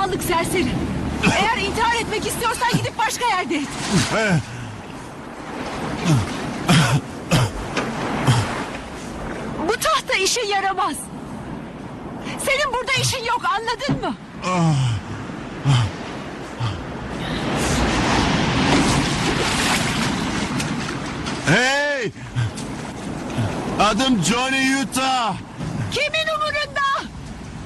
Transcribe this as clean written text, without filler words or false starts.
Aptallık serseri. Eğer intihar etmek istiyorsan gidip başka yerde et. Bu tahta işe yaramaz. Senin burada işin yok, anladın mı? Hey! Adım Johnny Utah. Kimin